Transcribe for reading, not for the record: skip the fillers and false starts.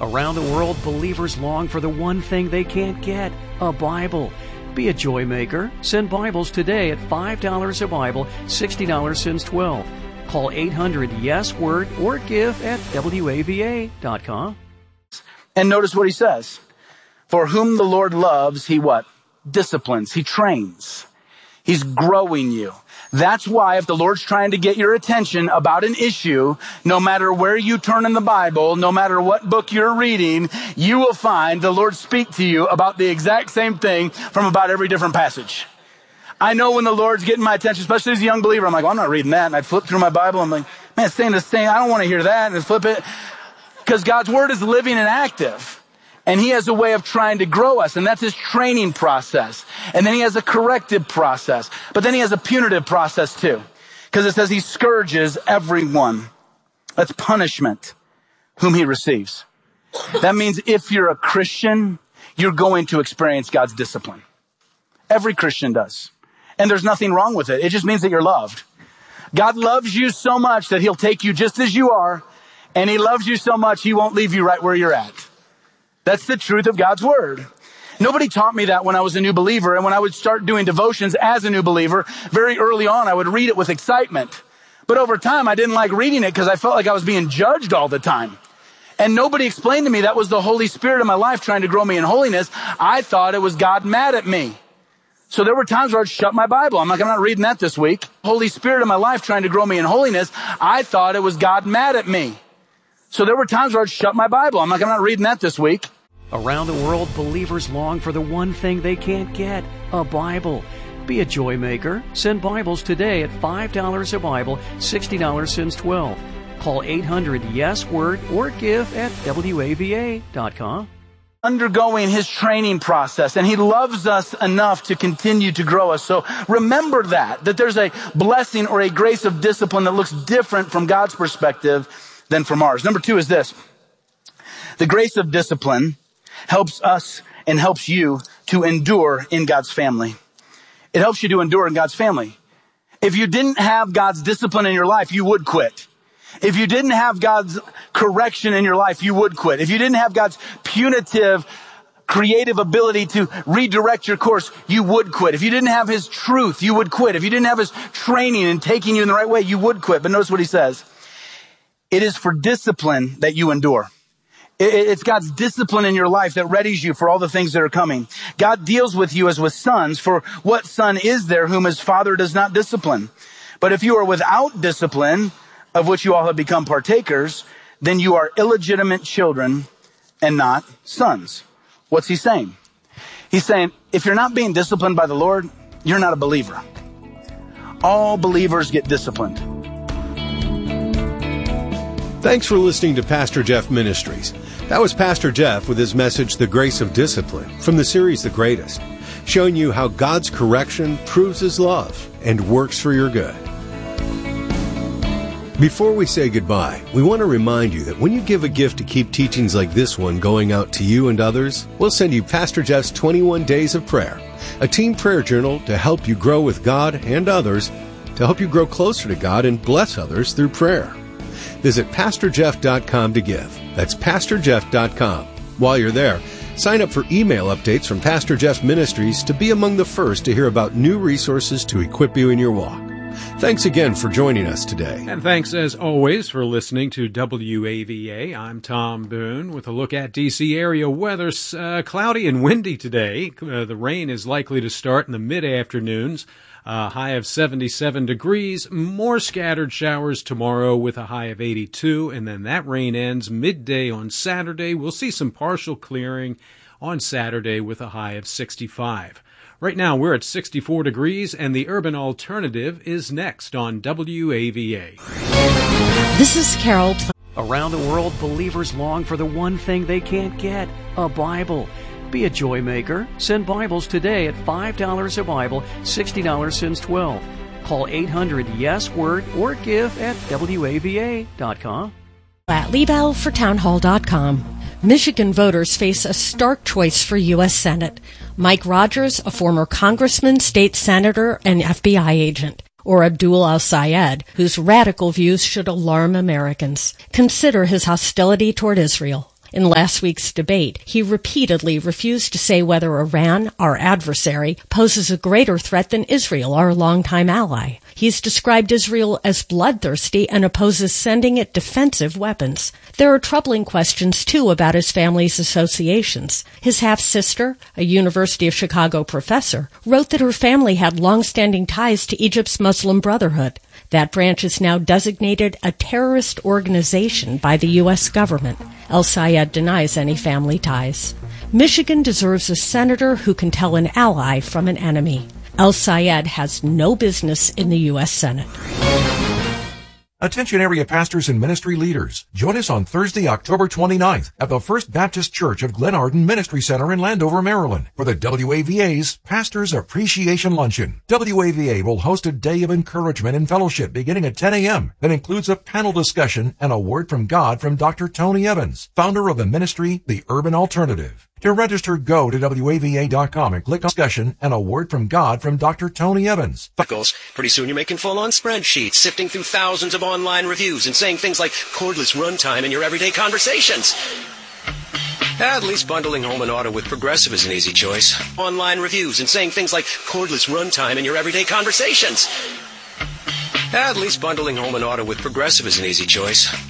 Around the world, believers long for the one thing they can't get, a Bible. Be a joy maker. Send Bibles today at $5 a Bible, $60 since 12. Call 800-YES-WORD or give at WAVA.com. And notice what he says. For whom the Lord loves, he what? Disciplines. He trains. He's growing you. That's why if the Lord's trying to get your attention about an issue, no matter where you turn in the Bible, no matter what book you're reading, you will find the Lord speak to you about the exact same thing from about every different passage. I know when the Lord's getting my attention, especially as a young believer, I'm like, well, I'm not reading that. And I flip through my Bible. I'm like, man, it's saying this thing. I don't want to hear that. And I flip it. Because God's Word is living and active. And He has a way of trying to grow us. And that's His training process. And then He has a corrective process. But then He has a punitive process too. Because it says He scourges everyone. That's punishment whom He receives. That means if you're a Christian, you're going to experience God's discipline. Every Christian does. And there's nothing wrong with it. It just means that you're loved. God loves you so much that He'll take you just as you are. And He loves you so much He won't leave you right where you're at. That's the truth of God's Word. Nobody taught me that when I was a new believer. And when I would start doing devotions as a new believer, very early on, I would read it with excitement. But over time, I didn't like reading it because I felt like I was being judged all the time. And nobody explained to me that was the Holy Spirit in my life trying to grow me in holiness. I thought it was God mad at me. So there were times where I'd shut my Bible. I'm like, I'm not reading that this week. Holy Spirit in my life trying to grow me in holiness. I thought it was God mad at me. So there were times where I'd shut my Bible. I'm like, I'm not reading that this week. Around the world, believers long for the one thing they can't get, a Bible. Be a joy maker. Send Bibles today at $5 a Bible, $60 since 12. Call 800-YES-WORD or give at WAVA.com. Undergoing His training process, and He loves us enough to continue to grow us. So remember that there's a blessing or a grace of discipline that looks different from God's perspective than from ours. Number 2 is this. The grace of discipline helps us and helps you to endure in God's family. It helps you to endure in God's family. If you didn't have God's discipline in your life, you would quit. If you didn't have God's correction in your life, you would quit. If you didn't have God's punitive, creative ability to redirect your course, you would quit. If you didn't have His truth, you would quit. If you didn't have His training and taking you in the right way, you would quit. But notice what He says. It is for discipline that you endure. It's God's discipline in your life that readies you for all the things that are coming. God deals with you as with sons, for what son is there whom his father does not discipline? But if you are without discipline, of which you all have become partakers, then you are illegitimate children and not sons. What's He saying? He's saying, if you're not being disciplined by the Lord, you're not a believer. All believers get disciplined. Thanks for listening to Pastor Jeff Ministries. That was Pastor Jeff with his message, The Grace of Discipline, from the series The Greatest, showing you how God's correction proves His love and works for your good. Before we say goodbye, we want to remind you that when you give a gift to keep teachings like this one going out to you and others, we'll send you Pastor Jeff's 21 Days of Prayer, a team prayer journal to help you grow with God and others, to help you grow closer to God and bless others through prayer. Visit PastorJeff.com to give. That's PastorJeff.com. While you're there, sign up for email updates from Pastor Jeff Ministries to be among the first to hear about new resources to equip you in your walk. Thanks again for joining us today. And thanks, as always, for listening to WAVA. I'm Tom Boone with a look at D.C. area weather. Cloudy and windy today. The rain is likely to start in the mid-afternoons. High of 77 degrees. More scattered showers tomorrow with a high of 82. And then that rain ends midday on Saturday. We'll see some partial clearing on Saturday with a high of 65. Right now, we're at 64 degrees, and the Urban Alternative is next on WAVA. This is Carol. Around the world, believers long for the one thing they can't get, a Bible. Be a joy maker. Send Bibles today at $5 a Bible, $60 since 12. Call 800-YES-WORD or give at WAVA.com. At Liebel for townhall.com. Michigan voters face a stark choice for U.S. Senate. Mike Rogers, a former congressman, state senator, and FBI agent, or Abdul al-Sayed, whose radical views should alarm Americans. Consider his hostility toward Israel. In last week's debate, he repeatedly refused to say whether Iran, our adversary, poses a greater threat than Israel, our longtime ally. He's described Israel as bloodthirsty and opposes sending it defensive weapons. There are troubling questions, too, about his family's associations. His half-sister, a University of Chicago professor, wrote that her family had long-standing ties to Egypt's Muslim Brotherhood. That branch is now designated a terrorist organization by the U.S. government. El Sayed denies any family ties. Michigan deserves a senator who can tell an ally from an enemy. El Sayed has no business in the U.S. Senate. Attention area pastors and ministry leaders. Join us on Thursday, October 29th at the First Baptist Church of Glenarden Ministry Center in Landover, Maryland for the WAVA's Pastors Appreciation Luncheon. WAVA will host a day of encouragement and fellowship beginning at 10 a.m. that includes a panel discussion and a word from God from Dr. Tony Evans, founder of the ministry, The Urban Alternative. To register, go to WAVA.com and click on discussion and a word from God from Dr. Tony Evans. Pretty soon you're making full-on spreadsheets, sifting through thousands of online reviews and saying things like cordless runtime in your everyday conversations. At least bundling home and auto with Progressive is an easy choice. Online reviews and saying things like cordless runtime in your everyday conversations. At least bundling home and auto with Progressive is an easy choice.